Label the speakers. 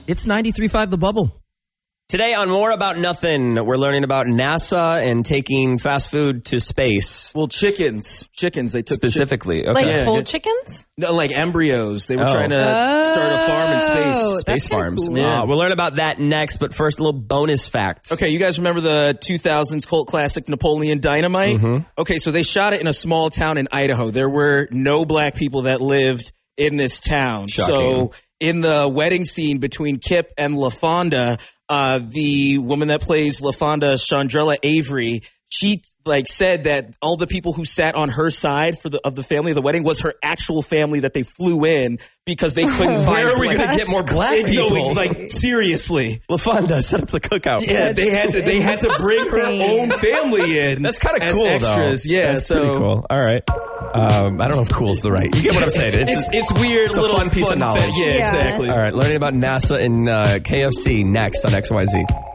Speaker 1: It's 93.5 The Bubble.
Speaker 2: Today on More About Nothing, we're learning about NASA and taking fast food to space.
Speaker 3: Well, chickens. They took
Speaker 2: Specifically. Okay.
Speaker 4: Like whole chickens?
Speaker 3: No, like embryos. They were trying to start a farm in space.
Speaker 2: Space farms.
Speaker 4: Cool.
Speaker 3: Yeah.
Speaker 2: We'll learn about that next, but first, a little bonus fact.
Speaker 3: Okay, you guys remember the 2000s cult classic Napoleon Dynamite?
Speaker 2: Mm-hmm.
Speaker 3: Okay, so they shot it in a small town in Idaho. There were no black people that lived in this town.
Speaker 2: Shocking.
Speaker 3: So in the wedding scene between Kip and LaFonda, the woman that plays LaFonda, Chandrella Avery, she said that all the people who sat on her side of the family of the wedding was her actual family that they flew in because they couldn't find.
Speaker 2: Where are we going to get more black people?
Speaker 3: No, seriously.
Speaker 2: LaFonda set up the cookout.
Speaker 3: Yeah, they had to bring her own family in.
Speaker 2: That's kind of
Speaker 3: as
Speaker 2: cool,
Speaker 3: extras.
Speaker 2: though.
Speaker 3: Yeah,
Speaker 2: that's pretty cool. All right. I don't know if cool's the right. You get what I'm saying?
Speaker 3: It's weird.
Speaker 2: It's a
Speaker 3: little
Speaker 2: fun piece of knowledge.
Speaker 3: Yeah, exactly.
Speaker 2: All right, learning about NASA and KFC next on XYZ.